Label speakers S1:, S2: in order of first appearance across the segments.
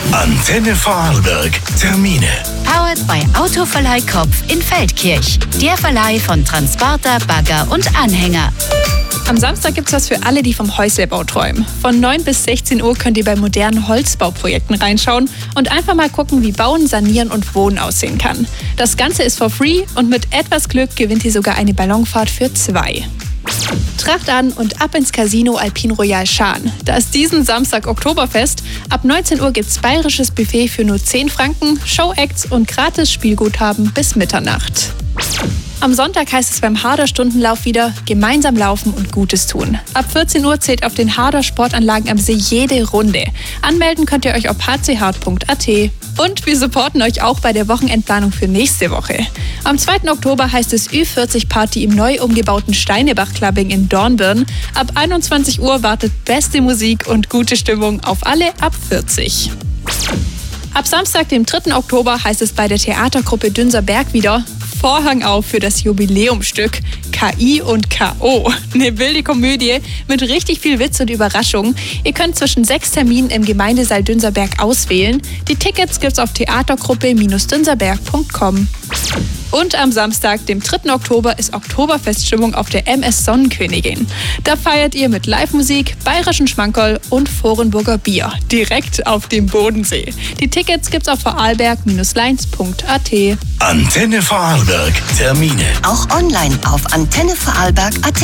S1: Antenne Vorarlberg. Termine.
S2: Powered by Autoverleih Kopf in Feldkirch. Der Verleih von Transporter, Bagger und Anhänger.
S3: Am Samstag gibt's was für alle, die vom Häuslebau träumen. Von 9 bis 16 Uhr könnt ihr bei modernen Holzbauprojekten reinschauen und einfach mal gucken, wie Bauen, Sanieren und Wohnen aussehen kann. Das Ganze ist for free und mit etwas Glück gewinnt ihr sogar eine Ballonfahrt für 2. Tracht an und ab ins Casino Alpin Royal Schaan. Da ist diesen Samstag Oktoberfest. Ab 19 Uhr gibt's bayerisches Buffet für nur 10 Franken, Show-Acts und gratis Spielguthaben bis Mitternacht. Am Sonntag heißt es beim Harder Stundenlauf wieder gemeinsam laufen und Gutes tun. Ab 14 Uhr zählt auf den Harder Sportanlagen am See jede Runde. Anmelden könnt ihr euch auf hchart.at. Und wir supporten euch auch bei der Wochenendplanung für nächste Woche. Am 2. Oktober heißt es Ü40-Party im neu umgebauten Steinebach-Clubbing in Dornbirn. Ab 21 Uhr wartet beste Musik und gute Stimmung auf alle ab 40. Ab Samstag, dem 3. Oktober, heißt es bei der Theatergruppe Dünserberg wieder Vorhang auf für das Jubiläumsstück KI und K.O. Eine wilde Komödie mit richtig viel Witz und Überraschung. Ihr könnt zwischen 6 Terminen im Gemeindesaal Dünserberg auswählen. Die Tickets gibt's auf theatergruppe-dünserberg.com. Und am Samstag, dem 3. Oktober, ist Oktoberfeststimmung auf der MS Sonnenkönigin. Da feiert ihr mit Live-Musik, bayerischen Schmankerl und Vorenburger Bier. Direkt auf dem Bodensee. Die Tickets gibt's auf vorarlberg-lines.at.
S1: Antenne Vorarlberg. Termine.
S4: Auch online auf antennevorarlberg.at.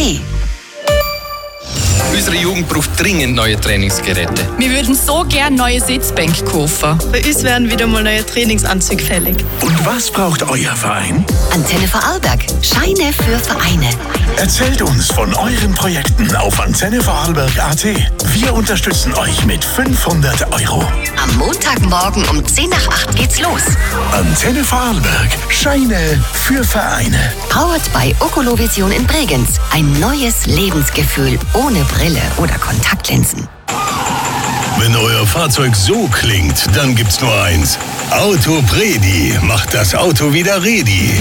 S5: Unsere Jugend braucht dringend neue Trainingsgeräte.
S6: Wir würden so gern neue Sitzbänke kaufen.
S7: Bei uns werden wieder mal neue Trainingsanzüge fällig.
S1: Und was braucht euer Verein?
S4: Antenne Vorarlberg. Scheine für Vereine.
S1: Erzählt uns von euren Projekten auf antennevorarlberg.at. Wir unterstützen euch mit 500 €.
S4: Am Montagmorgen um 10 nach 8 geht's los.
S1: Antenne Vorarlberg. Scheine für Vereine.
S4: Powered by Okolovision in Bregenz. Ein neues Lebensgefühl ohne Brille oder Kontaktlinsen.
S8: Wenn euer Fahrzeug so klingt, dann gibt's nur eins. Autopredi macht das Auto wieder ready.